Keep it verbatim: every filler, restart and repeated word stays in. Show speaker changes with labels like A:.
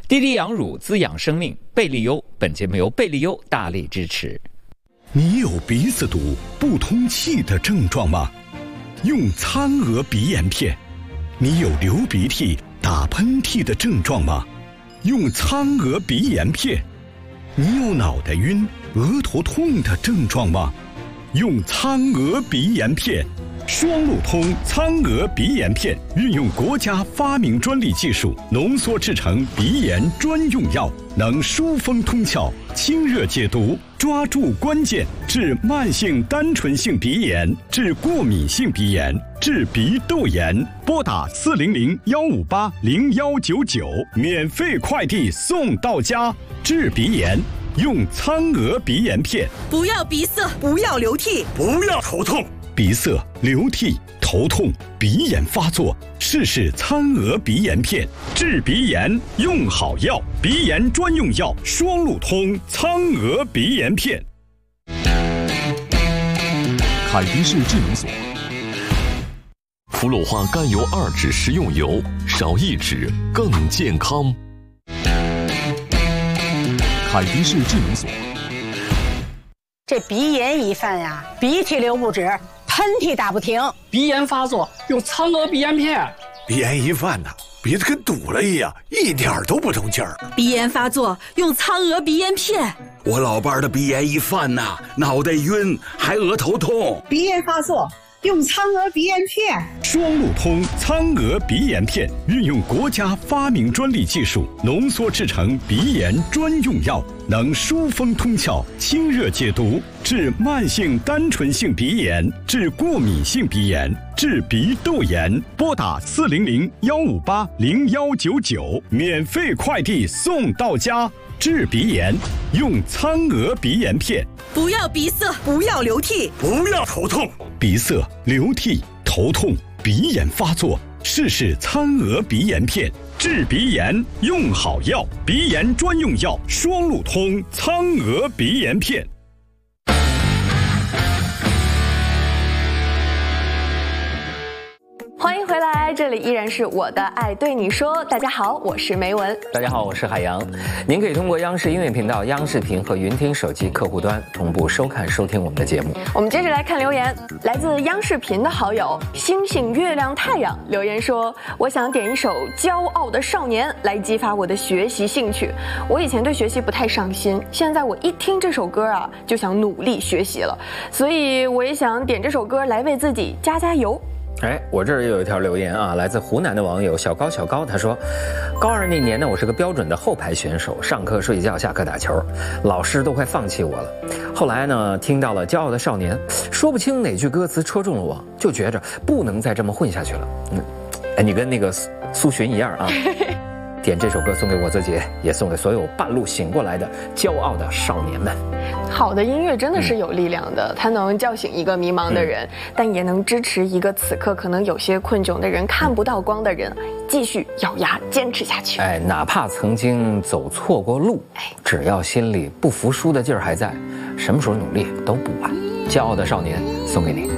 A: 滴滴养乳滋养生命，贝利优。本节目由贝利优大力支持。
B: 你有鼻子堵、不通气的症状吗？用苍娥鼻炎片。你有流鼻涕、打喷嚏的症状吗？用苍娥鼻炎片。你有脑袋晕、额头痛的症状吗？用苍娥鼻炎片。双路通苍娥鼻炎片运用国家发明专利技术浓缩制成鼻炎专用药，能疏风通窍、清热解毒，抓住关键，治慢性单纯性鼻炎，治过敏性鼻炎，治鼻窦炎。拨打四零零幺五八零幺九九，免费快递送到家。治鼻炎用苍娥鼻炎片。
C: 不要鼻塞，不要流涕，
D: 不要头痛。
B: 鼻塞、流涕、头痛、鼻炎发作，试试苍娥鼻炎片，治鼻炎用好药，鼻炎专用药，双路通苍娥鼻炎片。
E: 凯迪士智能锁，氟鲁化甘油二酯食用油，少一酯更健康。凯迪士智能锁。
F: 这鼻炎一犯呀，鼻涕流不止，喷嚏打不停，
G: 鼻炎发作用苍娥鼻炎片。
D: 鼻炎一犯呢，鼻子跟堵了一样，一点都不通气儿。
C: 鼻炎发作用苍娥鼻炎片。
H: 我老伴儿的鼻炎一犯呐，脑袋晕，还额头痛。
F: 鼻炎发作用苍娥鼻炎片。
B: 双路通苍娥鼻炎片运用国家发明专利技术浓缩制成鼻炎专用药，能疏风通窍、清热解毒，治慢性单纯性鼻炎，治过敏性鼻炎，治鼻窦炎。拨打四零零幺五八零幺九九，免费快递送到家。治鼻炎用苍娥鼻炎片。
C: 不要鼻塞，
F: 不要流涕，
D: 不要头痛。
B: 鼻塞、流涕、头痛、鼻炎发作，试试苍娥鼻炎片。治鼻炎用好药，鼻炎专用药，双路通苍娥鼻炎片。
I: 欢迎回来，这里依然是我的爱对你说。大家好，我是梅文。
A: 大家好，我是海洋。您可以通过央视音乐频道、央视频和云听手机客户端同步收看收听我们的节目。
I: 我们接着来看留言，来自央视频的好友星星、月亮、太阳留言说：我想点一首《骄傲的少年》来激发我的学习兴趣。我以前对学习不太上心，现在我一听这首歌啊，就想努力学习了。所以我也想点这首歌来为自己加加油。
A: 哎，我这儿也有一条留言啊，来自湖南的网友小高小高，他说，高二那年呢，我是个标准的后排选手，上课睡觉，下课打球，老师都快放弃我了。后来呢，听到了《骄傲的少年》，说不清哪句歌词戳中了我，就觉着不能再这么混下去了。嗯，哎，你跟那个苏洵一样啊。点这首歌送给我自己，也送给所有半路醒过来的骄傲的少年们。
I: 好的音乐真的是有力量的，嗯、它能叫醒一个迷茫的人，嗯、但也能支持一个此刻可能有些困窘的人、看不到光的人，继续咬牙坚持下去。
A: 哎，哪怕曾经走错过路，哎，只要心里不服输的劲儿还在，什么时候努力都不晚。骄傲的少年送给你。